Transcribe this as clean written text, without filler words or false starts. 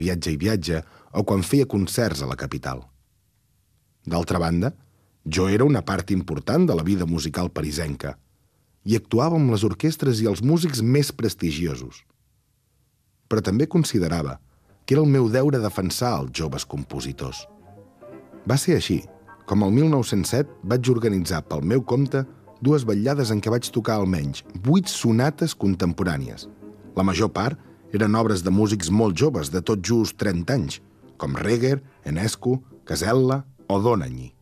Viatge i viatge o quan feia concerts a la capital. D'altra banda, jo era una part important de la vida musical parisenca i actuava amb les orquestres i els músics més prestigiosos. Però també considerava que era el meu deure defensar els joves compositors. Va ser així, com el 1907 vaig organitzar pel meu compte 2 vetllades en què vaig tocar almenys 8 sonates contemporànies. La major part eren obres de músics molt joves, de tot just 30 anys, com Reger, Enescu, Casella o Dohnanyi.